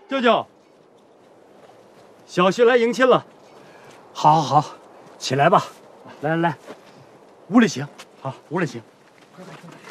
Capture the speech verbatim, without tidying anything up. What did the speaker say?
舅舅，小婿来迎亲了。 好，好，好，起来吧。来来来，屋里请。 好，屋里请。 快快快！